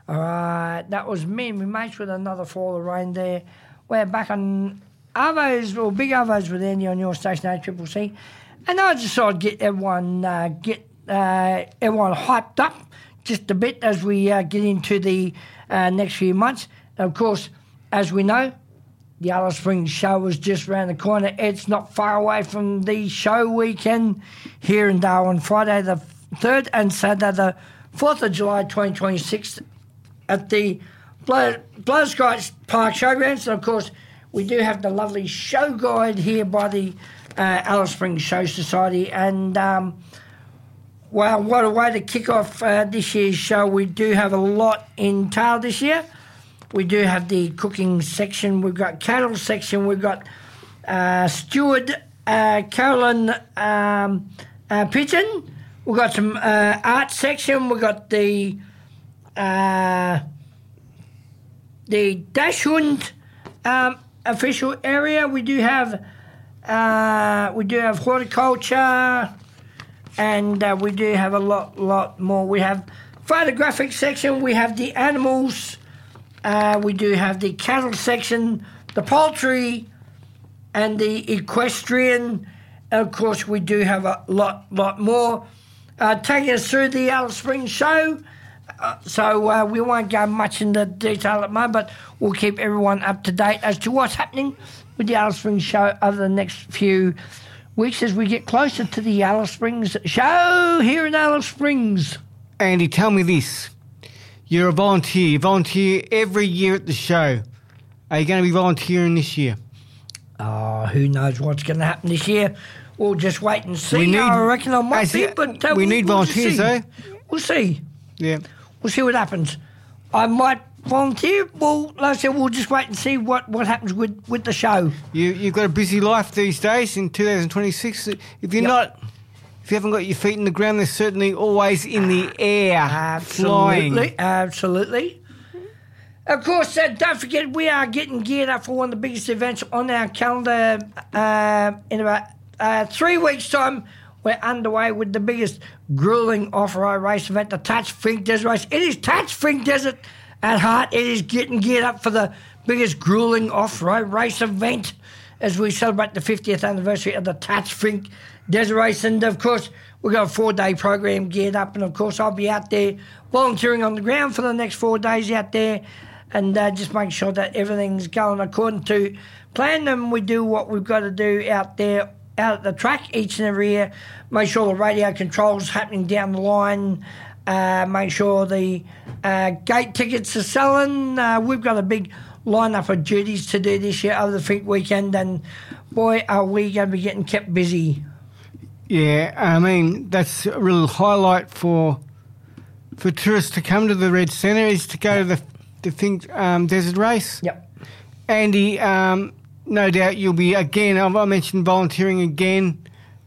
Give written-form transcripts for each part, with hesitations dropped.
All right, that was me and my mates with another Fall of Rain there. We're back on Arvos, or Big Arvos with Andy on your station, ACCC. And I just thought I'd get everyone hyped up just a bit as we get into the next few months. And of course, as we know, the Alice Springs show is just around the corner. It's not far away from the show weekend here in Darwin, Friday the 3rd and Saturday the 4th of July 2026 at the Blood Sky Park Showgrounds. And of course, we do have the lovely show guide here by the Alice Springs Show Society. And, well, what a way to kick off this year's show. We do have a lot in tail this year. We do have the cooking section. We've got cattle section. We've got steward Carolyn Pigeon. We've got some art section. We've got the Dachshund official area. We do have horticulture, and we do have a lot more. We have photographic section. We have the animals. We do have the cattle section, the poultry, and the equestrian. And of course, we do have a lot more. Taking us through the Alice Springs show. So we won't go much into detail at the moment, but we'll keep everyone up to date as to what's happening with the Alice Springs show over the next few weeks as we get closer to the Alice Springs show here in Alice Springs. Andy, tell me this. You're a volunteer. You volunteer every year at the show. Are you going to be volunteering this year? Oh, who knows what's going to happen this year. We'll just wait and see. I reckon I might be, but we need volunteers, though. We'll see. Yeah. We'll see what happens. I might volunteer. Well, like I said, we'll just wait and see what happens with the show. You've got a busy life these days in 2026. If you're not, if you haven't got your feet in the ground, they're certainly always in the air, flying. Absolutely. Of course, don't forget we are getting geared up for one of the biggest events on our calendar in about 3 weeks' time. We're underway with the biggest grueling off-road race event, the Touch Finke Desert Race. It is Touch Finke Desert at heart. It is getting geared up for the biggest grueling off-road race event as we celebrate the 50th anniversary of the Touch Finke Desert Race. And, of course, we've got a 4-day program geared up. And, of course, I'll be out there volunteering on the ground for the next 4 days out there and just make sure that everything's going according to plan. And we do what we've got to do out there out at the track each and every year. Make sure the radio control's happening down the line. Make sure the gate tickets are selling. We've got a big lineup of duties to do this year over the Finke weekend, and boy, are we going to be getting kept busy. Yeah, I mean, that's a real highlight for tourists to come to the Red Centre is to go to the Finke Desert Race. Yep. Andy, no doubt you'll be, again, I mentioned volunteering again,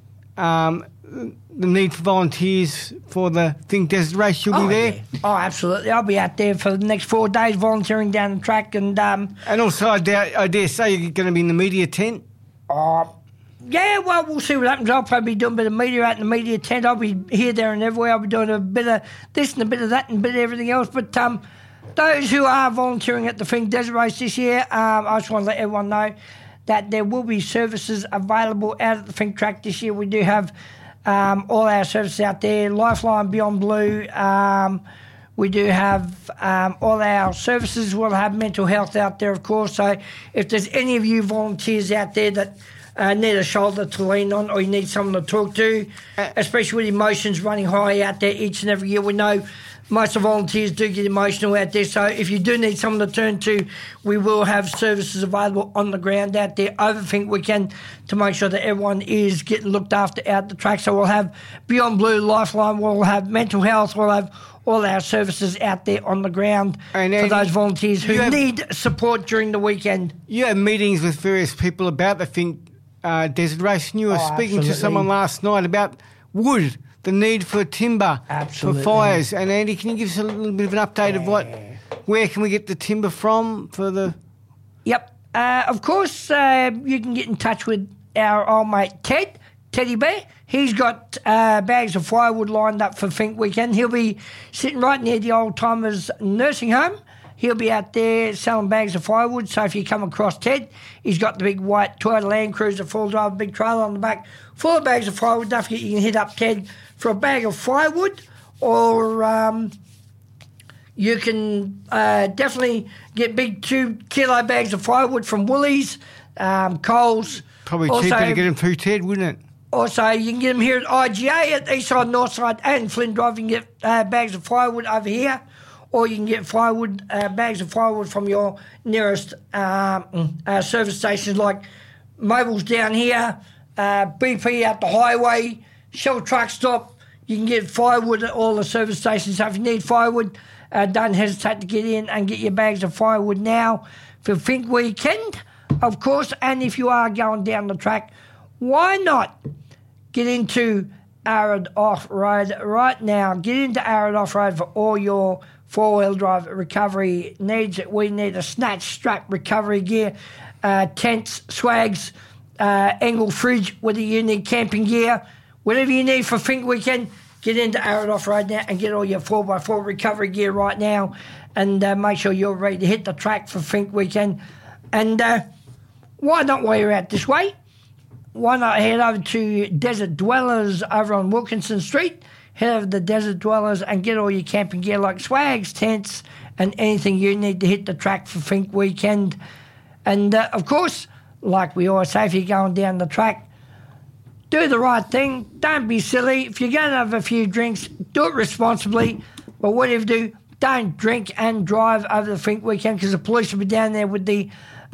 the need for volunteers for the Finke Desert Race. You'll be there? Yeah. Oh, absolutely. I'll be out there for the next 4 days volunteering down the track. And also, I dare say you're going to be in the media tent? Yeah, well, we'll see what happens. I'll probably be doing a bit of media out in the media tent. I'll be here, there and everywhere. I'll be doing a bit of this and a bit of that and a bit of everything else. But those who are volunteering at the Finke Desert Race this year, I just want to let everyone know that there will be services available out at the Finke track this year. We do have all our services out there, Lifeline, Beyond Blue. We do have all our services. We'll have mental health out there, of course. So if there's any of you volunteers out there that need a shoulder to lean on or you need someone to talk to, especially with emotions running high out there each and every year, we know most of the volunteers do get emotional out there. So if you do need someone to turn to, we will have services available on the ground out there over Finke weekend to make sure that everyone is getting looked after out the track. So we'll have Beyond Blue, Lifeline, we'll have mental health, we'll have all our services out there on the ground for those volunteers who need support during the weekend. You have meetings with various people about the Finke Desert Race, and you were speaking to someone last night about wood, the need for timber for fires. And Andy, can you give us a little bit of an update of where can we get the timber from for the... Yep. Of course, you can get in touch with our old mate Ted Teddy Bear. He's got bags of firewood lined up for Finke Weekend. He'll be sitting right near the Old Timers Nursing Home. He'll be out there selling bags of firewood. So if you come across Ted, he's got the big white Toyota Land Cruiser full drive, big trailer on the back, full of bags of firewood. Don't forget you can hit up Ted for a bag of firewood, or you can definitely get big 2 kilo bags of firewood from Woolies, Coles. Probably cheaper to get them through Ted, wouldn't it? Also, you can get them here at IGA at Eastside, Northside and Flynn Drive. You can get bags of firewood over here, or you can get firewood bags of firewood from your nearest service stations like Mobil's down here, BP out the highway, Shell Truck Stop. You can get firewood at all the service stations. So if you need firewood, don't hesitate to get in and get your bags of firewood now for Finke Weekend, of course. And if you are going down the track, why not get into Arid Off-Road right now? Get into Arid Off-Road for all your four-wheel drive recovery needs. We need a snatch strap recovery gear, tents, swags, angle fridge, whether you need camping gear, whatever you need for Finke Weekend, get into Arid Off-Road now and get all your 4x4 recovery gear right now, and make sure you're ready to hit the track for Finke Weekend. And why not, while you're out this way, why not head over to Desert Dwellers over on Wilkinson Street? Head over to Desert Dwellers and get all your camping gear like swags, tents, and anything you need to hit the track for Finke Weekend. And, of course, like we always say, if you're going down the track, do the right thing. Don't be silly. If you're going to have a few drinks, do it responsibly. But whatever you do, don't drink and drive over the Finke Weekend, because the police will be down there with the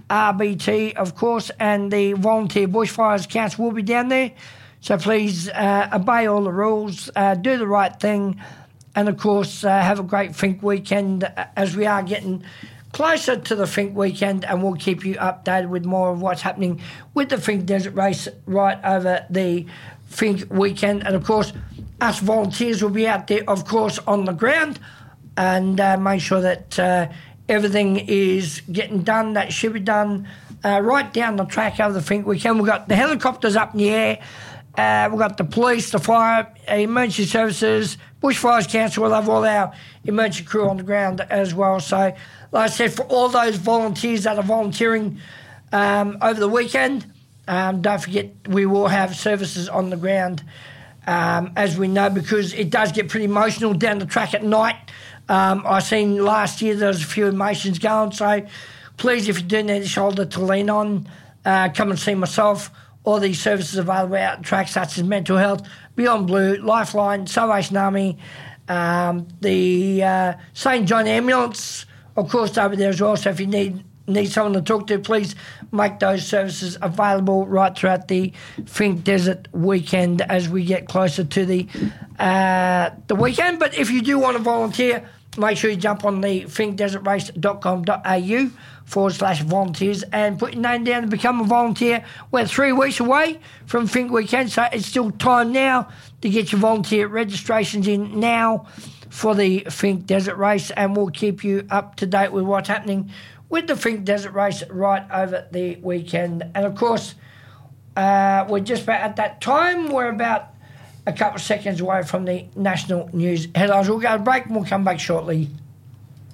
RBT, of course, and the Volunteer Bushfires Council will be down there. So please obey all the rules, do the right thing, and, of course, have a great Finke Weekend as we are getting closer to the Finke Weekend, and we'll keep you updated with more of what's happening with the Finke Desert Race right over the Finke Weekend. And, of course, us volunteers will be out there, of course, on the ground, and make sure that everything is getting done that should be done right down the track over the Finke Weekend. We've got the helicopters up in the air. We've got the police, the fire, emergency services, Bushfires Council. We'll have all our emergency crew on the ground as well. So, like I said, for all those volunteers that are volunteering over the weekend, don't forget we will have services on the ground, as we know, because it does get pretty emotional down the track at night. I seen last year there was a few emotions going, so please, if you do need a shoulder to lean on, come and see myself. All these services available out on track, such as mental health, Beyond Blue, Lifeline, Salvation Army, the St. John Ambulance, of course, over there as well. So if you need someone to talk to, please make those services available right throughout the Finke Desert Weekend as we get closer to the weekend. But if you do want to volunteer, make sure you jump on the finkedesertrace.com.au/volunteers and put your name down to become a volunteer. We're 3 weeks away from Finke Weekend, so it's still time now to get your volunteer registrations in now for the Finke Desert Race, and we'll keep you up to date with what's happening with the Finke Desert Race right over the weekend. And, of course, we're just about at that time. We're about a couple of seconds away from the national news headlines. We'll go to break and we'll come back shortly.